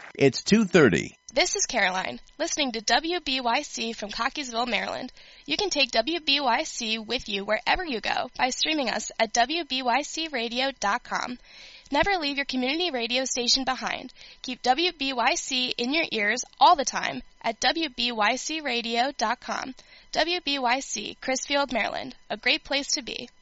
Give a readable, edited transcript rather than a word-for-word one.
It's 2:30. This is Caroline, listening to WBYC from Cockeysville, Maryland. You can take WBYC with you wherever you go by streaming us at WBYCradio.com. Never leave your community radio station behind. Keep WBYC in your ears all the time at WBYCradio.com. WBYC, Crisfield, Maryland, a great place to be.